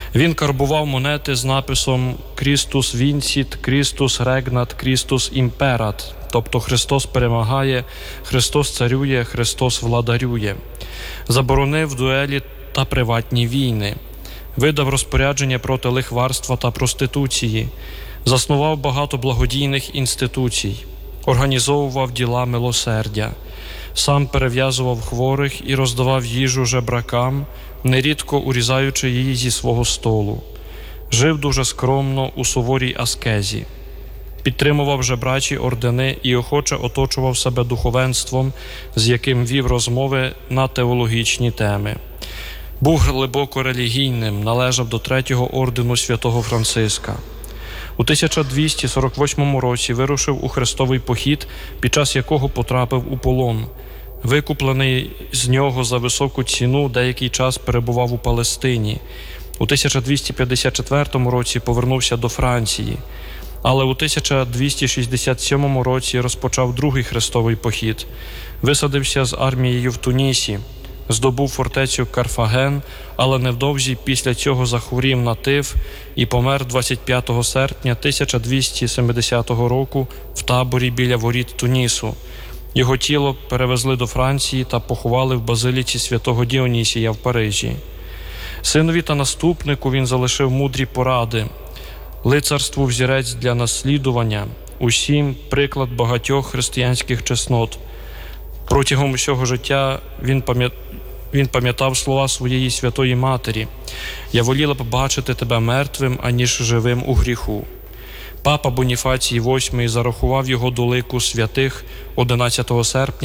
Він карбував монети з написом «Christus vincit, Christus regnat, Christus imperat», тобто «Христос перемагає, Христос царює, Христос владарює». Заборонив дуелі та приватні війни. Видав розпорядження проти лихварства та проституції. Заснував багато благодійних інституцій. Організовував діла милосердя. Сам перев'язував хворих і роздавав їжу жебракам, нерідко урізаючи її зі свого столу. Жив дуже скромно у суворій аскезі. Підтримував жебрачі ордени і охоче оточував себе духовенством, з яким вів розмови на теологічні теми. Був глибоко релігійним, належав до 3-го ордену святого Франциска. У 1248 році вирушив у хрестовий похід, під час якого потрапив у полон. Викуплений з нього за високу ціну, деякий час перебував у Палестині. У 1254 році повернувся до Франції. Але у 1267 році розпочав другий хрестовий похід. Висадився з армією в Тунісі, здобув фортецю Карфаген, але невдовзі після цього захворів на тиф і помер 25 серпня 1270 року в таборі біля воріт Тунісу. Його тіло перевезли до Франції та поховали в базиліці святого Діонісія в Парижі. Синові та наступнику він залишив мудрі поради, лицарству взірець для наслідування, усім приклад багатьох християнських чеснот. Протягом усього життя він пам'ятав слова своєї святої матері: «Я воліла б бачити тебе мертвим, аніж живим у гріху». Папа Боніфацій VIII зарахував його до лику святих 11 серпня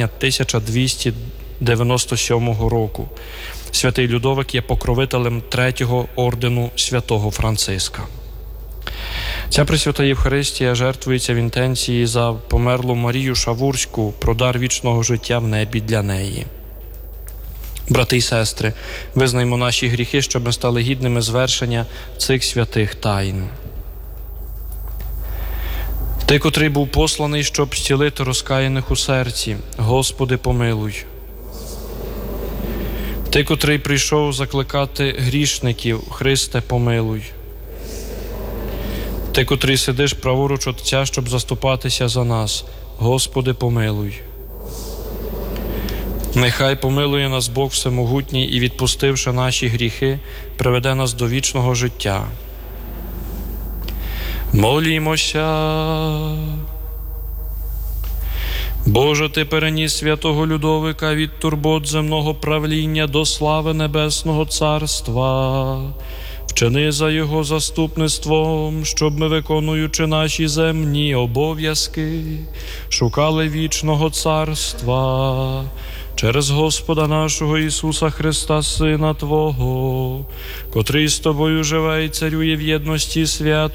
1297 року. Святий Людовик є покровителем 3-го ордену святого Франциска. Ця Пресвята Євхаристія жертвується в інтенції за померлу Марію Шавурську про дар вічного життя в небі для неї. Брати й сестри, визнаймо наші гріхи, щоб ми стали гідними звершення цих святих тайн. Ти, котрий був посланий, щоб зцілити розкаяних у серці, Господи, помилуй. Ти, котрий прийшов закликати грішників, Христе, помилуй. Ти, котрий сидиш праворуч Отця, щоб заступатися за нас, Господи, помилуй. Нехай помилує нас Бог Всемогутній і, відпустивши наші гріхи, приведе нас до вічного життя. Молімося. Боже, Ти переніс святого Людовика від турбот земного правління до слави Небесного Царства. Вчини за його заступництвом, щоб ми, виконуючи наші земні обов'язки, шукали вічного царства через Господа нашого Ісуса Христа, Сина Твого, котрий з Тобою живе і царює в єдності Святого